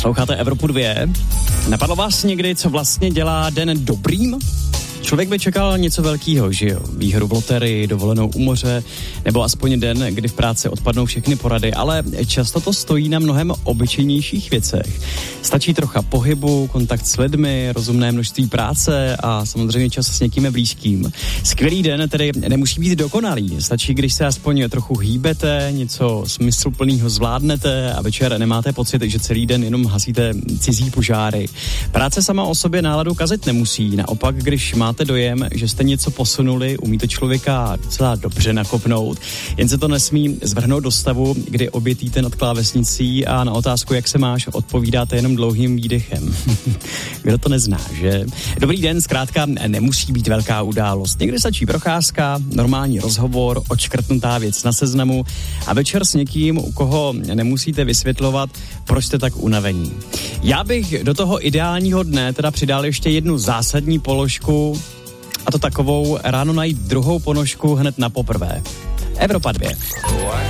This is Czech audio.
Posloucháte Evropu 2. Napadlo vás někdy, co vlastně dělá den dobrým? Člověk by čekal něco velkýho, že jo? Výhru v loterii, dovolenou u moře, nebo aspoň den, kdy v práci odpadnou všechny porady, ale často to stojí na mnohem obyčejnějších věcech. Stačí trocha pohybu, kontakt s lidmi, rozumné množství práce a samozřejmě čas s někým blízkým. Skvělý den tedy nemusí být dokonalý, stačí, když se aspoň trochu hýbete, něco smysluplného zvládnete a večer nemáte pocit, že celý den jenom hasíte cizí požáry. Práce sama o sobě náladu kazit nemusí, naopak, když máte dojem, že jste něco posunuli, umí to člověka docela dobře nakopnout, jen se to nesmí zvrhnout do stavu, kdy obětíte nad klávesnicí a na otázku, jak se máš, odpovídáte jenom dlouhým výdechem. Kdo to nezná, že? Dobrý den zkrátka nemusí být velká událost. Někdy stačí procházka, normální rozhovor, odškrtnutá věc na seznamu a večer s někým, u koho nemusíte vysvětlovat, proč jste tak unavení. Já bych do toho ideálního dne teda přidal ještě jednu zásadní položku, a to takovou ráno najít druhou ponožku hned na poprvé. Evropa 2.